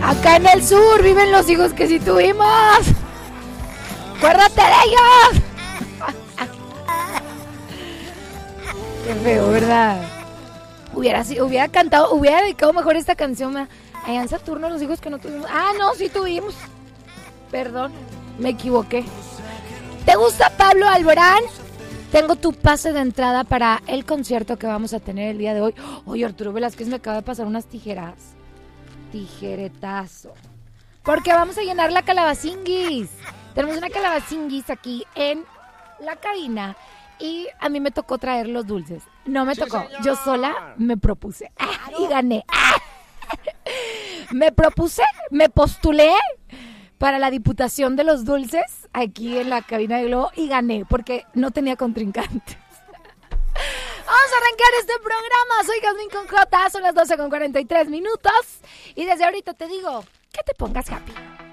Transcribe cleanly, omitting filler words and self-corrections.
Acá en el sur viven los hijos que sí tuvimos. ¡Acuérdate de ellos! Qué feo, ¿verdad? Hubiera cantado, hubiera dedicado mejor esta canción allá en Saturno, los hijos que no tuvimos. Ah, no, sí tuvimos. Perdón, me equivoqué. ¿Te gusta Pablo Alborán? Tengo tu pase de entrada para el concierto que vamos a tener el día de hoy. Oye, Arturo Velázquez me acaba de pasar unas tijeras. Tijeretazo. Porque vamos a llenar la calabacinguis. Tenemos una calabacinguis aquí en la cabina. Y a mí me tocó traer los dulces. No me tocó, señor. Yo sola me propuse. Y gané. Me propuse, me postulé para la diputación de los dulces aquí en la cabina de Globo y gané porque no tenía contrincantes. Vamos a arrancar este programa. Soy Jazmín con J, son las 12:43 y desde ahorita te digo que te pongas happy.